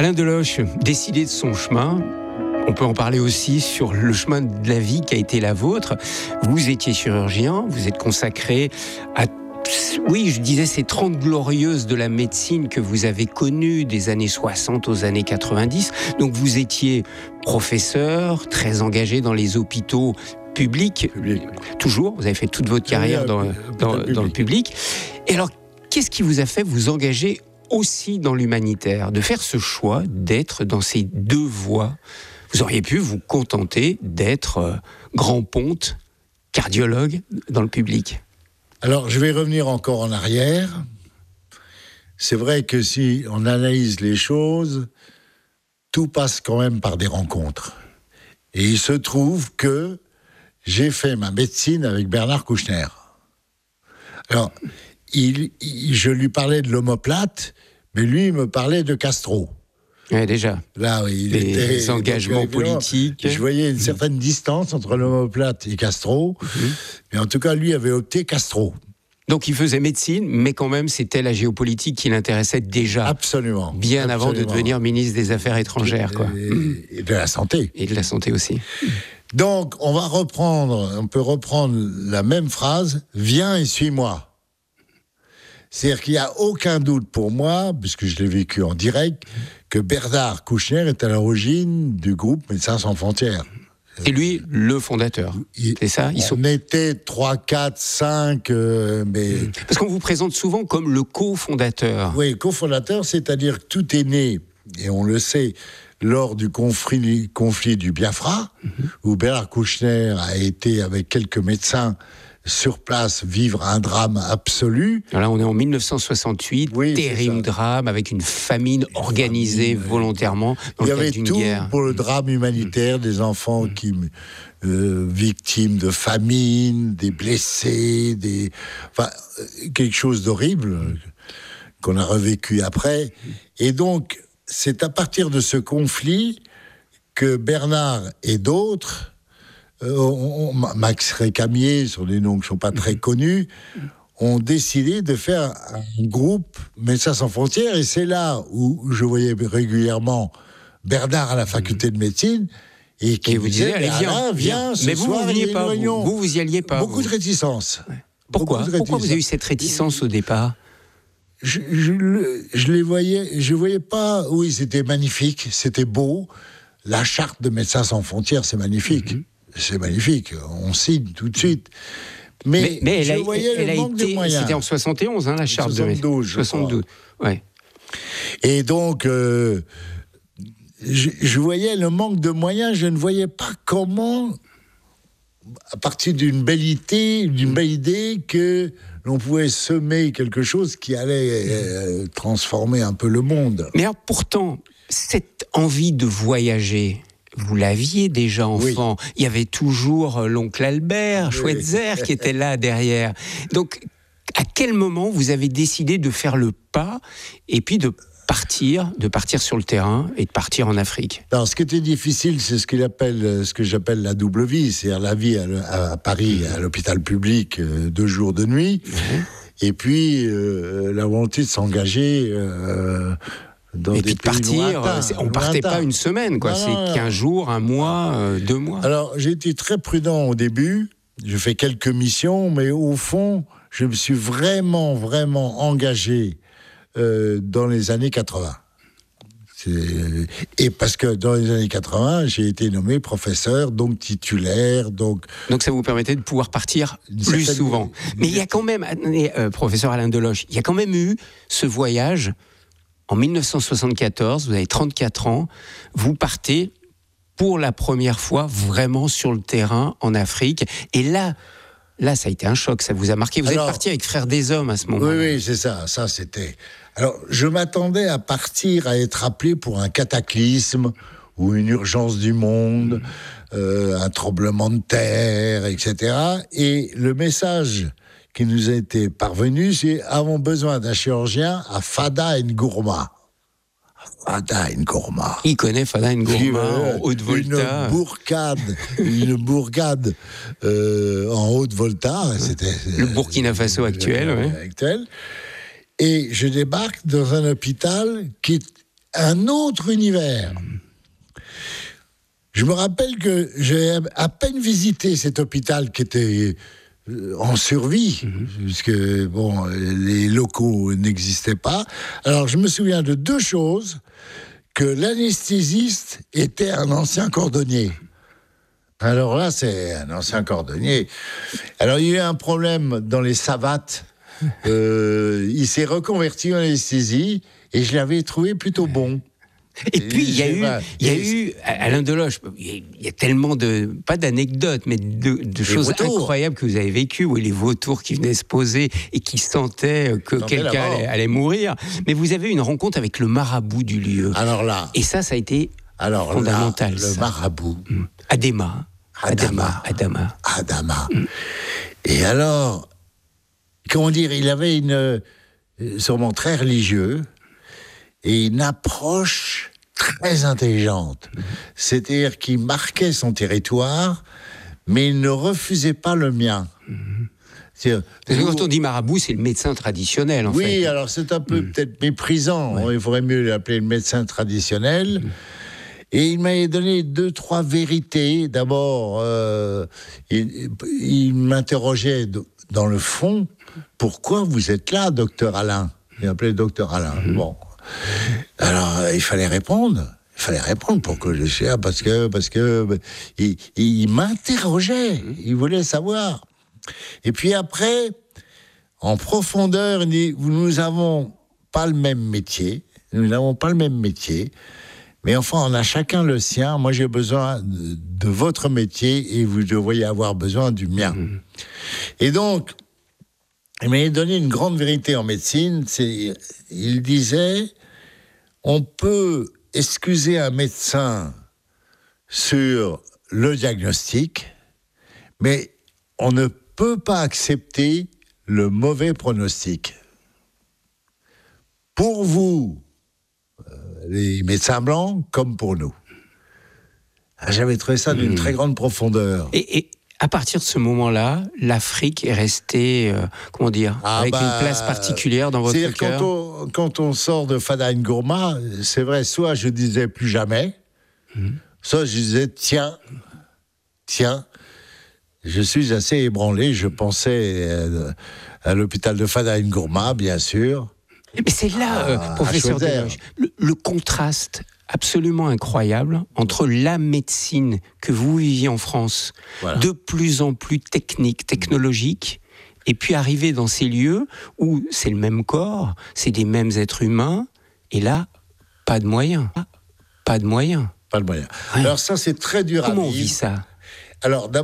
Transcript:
Alain Deloche, décidé de son chemin. On peut en parler aussi sur le chemin de la vie qui a été la vôtre. Vous étiez chirurgien, vous êtes consacré à, oui, je disais, ces 30 glorieuses de la médecine que vous avez connues des années 60 aux années 90. Donc vous étiez professeur, très engagé dans les hôpitaux publics. Toujours, vous avez fait toute votre carrière dans le public. Et alors, qu'est-ce qui vous a fait vous engager aussi dans l'humanitaire, de faire ce choix d'être dans ces deux voies? Vous auriez pu vous contenter d'être grand ponte, cardiologue dans le public. Alors, je vais revenir encore en arrière. C'est vrai que si on analyse les choses, tout passe quand même par des rencontres. Et il se trouve que j'ai fait ma médecine avec Bernard Kouchner. Alors, je lui parlais de l'omoplate, mais lui, il me parlait de Castro. Oui, déjà. Là, oui, les engagements politiques. Je voyais une certaine distance entre l'omoplate et Castro. Mais en tout cas, lui avait opté Castro. Donc, il faisait médecine, mais quand même, c'était la géopolitique qui l'intéressait déjà. Absolument. Bien avant de devenir ministre des Affaires étrangères, quoi. Et de la santé. Et de la santé aussi. Donc, on peut reprendre la même phrase, viens et suis-moi. C'est-à-dire qu'il n'y a aucun doute pour moi, puisque je l'ai vécu en direct, que Bernard Kouchner est à l'origine du groupe Médecins sans frontières. C'est lui le fondateur, c'est ça? On était 3, 4, 5, mais... Parce qu'on vous présente souvent comme le cofondateur. Oui, cofondateur, c'est-à-dire que tout est né, et on le sait, lors du conflit du Biafra, où Bernard Kouchner a été, avec quelques médecins, sur place, vivre un drame absolu. Là, on est en 1968, oui, terrible drame, avec une famine organisée volontairement dans le cadre d'une guerre. Il y avait tout pour le drame humanitaire, des enfants victimes de famine, des blessés, quelque chose d'horrible qu'on a revécu après. Et donc, c'est à partir de ce conflit que Bernard et d'autres, Max Récamier, sur des noms qui ne sont pas très connus, ont décidé de faire un groupe Médecins sans frontières. Et c'est là où je voyais régulièrement Bernard à la faculté de médecine et qui vous disait, allez, viens, ce mais vous soir, vous veniez pas, vous y alliez pas. Beaucoup de réticence. Ouais. Pourquoi vous avez eu cette réticence au départ? Je les voyais, je voyais pas. Oui, c'était magnifique, c'était beau. La charte de Médecins sans frontières, c'est magnifique. C'est magnifique, on signe tout de suite. Mais je voyais le manque de moyens. C'était en 71, la charte 72, de 72. Ouais. Et donc, je voyais le manque de moyens. Je ne voyais pas comment, à partir d'une belle idée, que l'on pouvait semer quelque chose qui allait transformer un peu le monde. Mais alors, pourtant, cette envie de voyager, vous l'aviez déjà enfant. Oui. Il y avait toujours l'oncle Albert Schweitzer qui était là derrière. Donc, à quel moment vous avez décidé de faire le pas et puis de partir sur le terrain et de partir en Afrique? Alors, ce qui était difficile, c'est ce que j'appelle la double vie, c'est-à-dire la vie à Paris, à l'hôpital public, 2 jours de nuit, et puis la volonté de s'engager... et puis de partir, on partait pas une semaine, quoi. C'est 15 jours, 1 mois, 2 mois. Alors, j'ai été très prudent au début. J'ai fait quelques missions, mais au fond, je me suis vraiment, vraiment engagé dans les années 80. Et parce que dans les années 80, j'ai été nommé professeur, donc titulaire, donc ça vous permettait de pouvoir partir plus souvent. Mais il y a quand même, professeur Alain Deloche, il y a quand même eu ce voyage. En 1974, vous avez 34 ans, vous partez pour la première fois vraiment sur le terrain en Afrique. Et là, ça a été un choc, ça vous a marqué. Vous êtes parti avec Frères des Hommes à ce moment-là. Oui, c'est ça. Ça, c'était... Alors, je m'attendais à partir, à être appelé pour un cataclysme ou une urgence du monde, un tremblement de terre, etc. Et le message qui nous a été parvenu, c'est « avons besoin d'un chirurgien à Fada N'Gourma ». Fada N'Gourma. Il connaît Fada N'Gourma en Haute-Volta. Une bourgade en Haute-Volta. C'était le Burkina Faso actuel. Actuel. Et je débarque dans un hôpital qui est un autre univers. Je me rappelle que j'ai à peine visité cet hôpital qui était en survie, puisque les locaux n'existaient pas. Alors je me souviens de deux choses, que l'anesthésiste était un ancien cordonnier. Alors là, c'est un ancien cordonnier. Alors il y a eu un problème dans les savates. Il s'est reconverti en anesthésie et je l'avais trouvé plutôt bon. Et puis, il y a eu, Alain Deloche, il y a tellement pas d'anecdotes, mais de choses incroyables que vous avez vécues, où les vautours qui venaient se poser et qui sentaient que quelqu'un allait mourir. Mais vous avez eu une rencontre avec le marabout du lieu. Alors là. Et ça a été fondamental. Le marabout. Adama. Et alors, comment dire, il avait sûrement très religieux, et une approche très intelligente. C'est-à-dire qu'il marquait son territoire, mais il ne refusait pas le mien. Parce que quand on dit marabout, c'est le médecin traditionnel, en fait. Oui, alors c'est un peu peut-être méprisant. Ouais. Il faudrait mieux l'appeler le médecin traditionnel. Et il m'avait donné 2-3 vérités. D'abord, il m'interrogeait dans le fond. Pourquoi vous êtes là, docteur Alain ? Il m'appelait docteur Alain. Bon. Alors, il fallait répondre pour que je sache, parce que il m'interrogeait, il voulait savoir. Et puis après, en profondeur, il dit, nous n'avons pas le même métier, mais enfin, on a chacun le sien. Moi, j'ai besoin de votre métier et vous devriez avoir besoin du mien. Et donc, il m'a donné une grande vérité en médecine. Il disait, on peut excuser un médecin sur le diagnostic, mais on ne peut pas accepter le mauvais pronostic. Pour vous, les médecins blancs, comme pour nous. J'avais trouvé ça d'une très grande profondeur. Et à partir de ce moment-là, l'Afrique est restée, avec une place particulière dans votre cœur. Quand on sort de Fada N'Gourma, c'est vrai, soit je disais plus jamais, soit je disais tiens, je suis assez ébranlé. Je pensais à l'hôpital de Fada N'Gourma, bien sûr. Mais c'est là, professeur Deloche, le contraste absolument incroyable entre la médecine que vous viviez en France, de plus en plus technologique, et puis arriver dans ces lieux où c'est le même corps, c'est des mêmes êtres humains, et là, pas de moyens. Ouais. Alors ça, c'est très dur à vivre. Comment on vit ça ? Alors,